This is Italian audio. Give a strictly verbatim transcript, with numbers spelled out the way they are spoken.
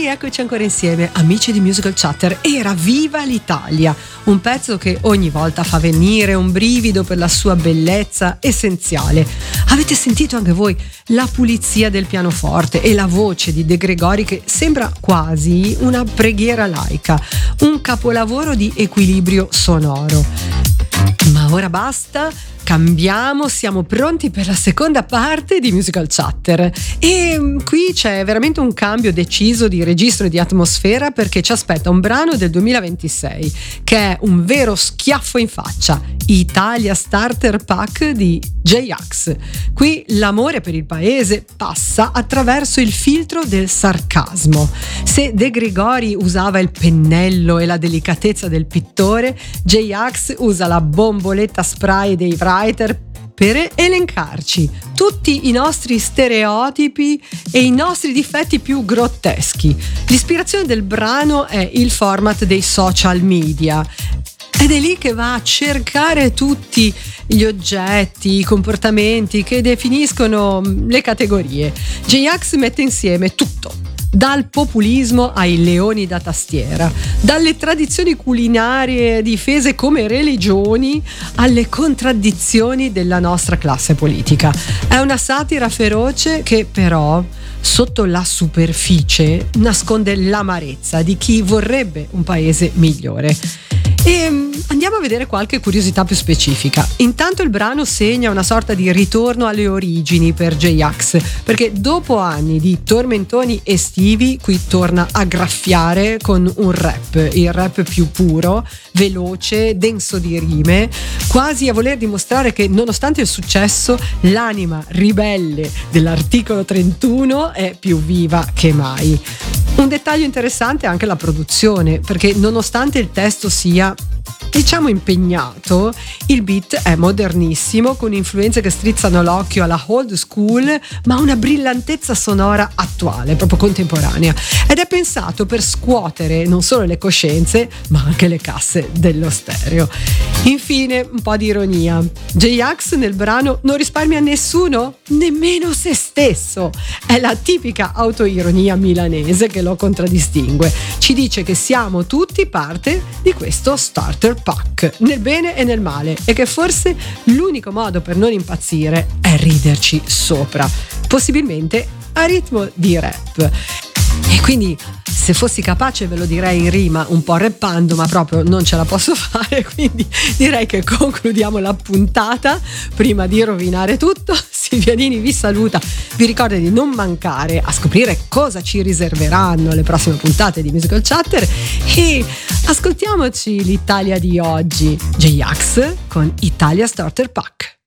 rieccoci ancora insieme, amici di Musical Chatter. Era Viva l'Italia, un pezzo che ogni volta fa venire un brivido per la sua bellezza essenziale. Avete sentito anche voi la pulizia del pianoforte e la voce di De Gregori che sembra quasi una preghiera laica, un capolavoro di equilibrio sonoro. Ma ora basta, cambiamo, siamo pronti per la seconda parte di Musical Chatter e qui c'è veramente un cambio deciso di registro e di atmosfera, perché ci aspetta un brano del duemilaventisei che è un vero schiaffo in faccia, Italia Starter Pack di J-Ax. Qui l'amore per il paese passa attraverso il filtro del sarcasmo. Se De Gregori usava il pennello e la delicatezza del pittore, J-Ax usa la bomboletta spray dei writer per elencarci tutti i nostri stereotipi e i nostri difetti più grotteschi. L'ispirazione del brano è il format dei social media. Ed è lì che va a cercare tutti gli oggetti, i comportamenti che definiscono le categorie. J-Ax mette insieme tutto, dal populismo ai leoni da tastiera, dalle tradizioni culinarie difese come religioni alle contraddizioni della nostra classe politica. È una satira feroce che però sotto la superficie nasconde l'amarezza di chi vorrebbe un paese migliore. E andiamo a vedere qualche curiosità più specifica. Intanto il brano segna una sorta di ritorno alle origini per J-Ax, perché dopo anni di tormentoni estivi qui torna a graffiare con un rap, il rap più puro, veloce, denso di rime, quasi a voler dimostrare che nonostante il successo l'anima ribelle dell'articolo trentuno è più viva che mai. Un dettaglio interessante è anche la produzione, perché nonostante il testo sia diciamo impegnato, il beat è modernissimo, con influenze che strizzano l'occhio alla old school, ma una brillantezza sonora attuale, proprio contemporanea, ed è pensato per scuotere non solo le coscienze ma anche le casse dello stereo. Infine un po' di ironia. J-Ax nel brano non risparmia nessuno, nemmeno se stesso. È la tipica autoironia milanese che lo contraddistingue. Ci dice che siamo tutti parte di questo starter pack, nel bene e nel male, e che forse l'unico modo per non impazzire è riderci sopra, possibilmente a ritmo di rap. E quindi se fossi capace ve lo direi in rima, un po' rappando, ma proprio non ce la posso fare, quindi direi che concludiamo la puntata prima di rovinare tutto. Silvianini vi saluta, vi ricorda di non mancare a scoprire cosa ci riserveranno le prossime puntate di Musical Chatter e ascoltiamoci l'Italia di oggi, J-Ax con Italia Starter Pack.